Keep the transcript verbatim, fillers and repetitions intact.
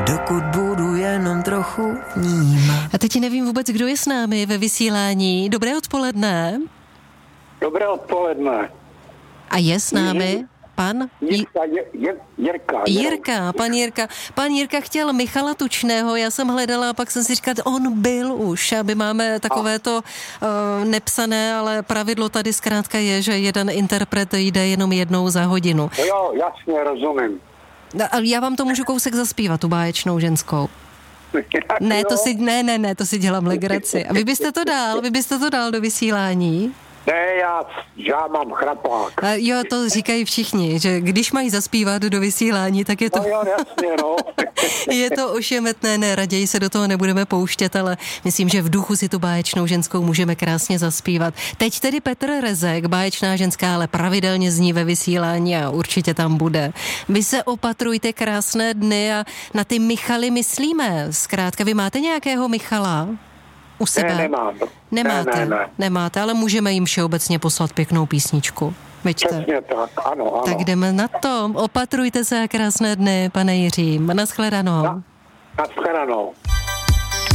dokud budu jenom trochu vnímat. A teď nevím vůbec, kdo je s námi ve vysílání. Dobré odpoledne. Dobré odpoledne. A je s námi pan? Jirka, Jirka, Jirka. Jirka, pan Jirka. Pan Jirka chtěl Michala Tučného, já jsem hledala a pak jsem si říkala, on byl už, aby máme takovéto uh, nepsané, ale pravidlo tady zkrátka je, že jeden interpret jde jenom jednou za hodinu. No jo, jasně, rozumím. A já vám to můžu kousek zaspívat, tu báječnou ženskou. Ne, to si, ne, ne, ne, to si dělám legraci. A vy byste to dal, vy byste to dal do vysílání? Ne, já, já mám chrapák. A jo, to říkají všichni, že když mají zaspívat do vysílání, tak je to... No jo, jasně, no. Je to ošemetné, ne, raději se do toho nebudeme pouštět, ale myslím, že v duchu si tu báječnou ženskou můžeme krásně zaspívat. Teď tedy Petr Rezek, báječná ženská, ale pravidelně zní ve vysílání a určitě tam bude. Vy se opatrujte, krásné dny a na ty Michaly myslíme. Zkrátka, vy máte nějakého Michala u sebe? Ne, nemám. Nemáte, ne, ne, ne. nemáte, ale můžeme jim všeobecně poslat pěknou písničku. Vyčte. Přesně tak, ano, ano. Tak jdeme na to. Opatrujte se a krásné dny, pane Jiří. Naschledanou. Na, naschledanou.